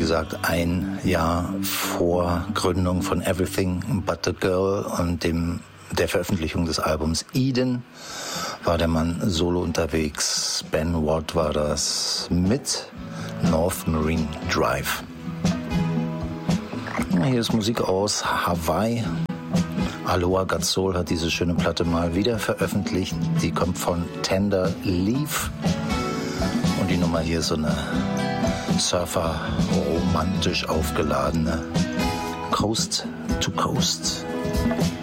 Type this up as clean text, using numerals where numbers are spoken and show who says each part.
Speaker 1: gesagt, ein Jahr vor Gründung von Everything But the Girl und der Veröffentlichung des Albums Eden war der Mann solo unterwegs. Ben Watt war das mit North Marine Drive. Hier ist Musik aus Hawaii. Aloha God Soul hat diese schöne Platte mal wieder veröffentlicht. Die kommt von Tender Leaf. Und die Nummer hier ist so eine Surfer-romantisch aufgeladene Coast to Coast.